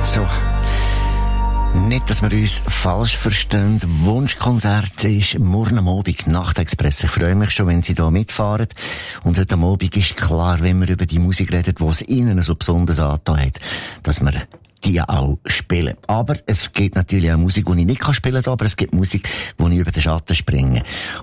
Also, nicht, dass wir uns falsch verstehen. Wunschkonzert ist morgen am Abend, Nachtexpress. Ich freue mich schon, wenn Sie da mitfahren. Und heute am Abend ist klar, wenn wir über die Musik reden, die es Ihnen so besonders angetan hat, dass wir die auch spielen. Aber es gibt natürlich auch Musik, die ich nicht spielen kann, aber es gibt Musik, die ich über den Schatten springe.